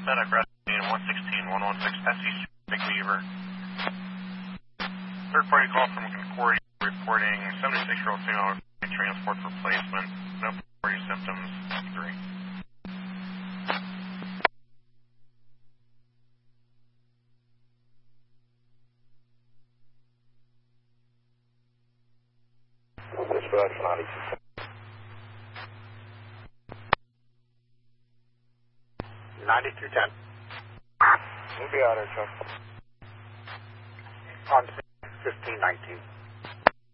FedEx Rescue 116-116 SC Big Beaver. Third party call from Concordia reporting 76-year-old female transport replacement. No reporting symptoms. 3. Dispatch 92. 9210. We'll be out here, Chuck. On 1519.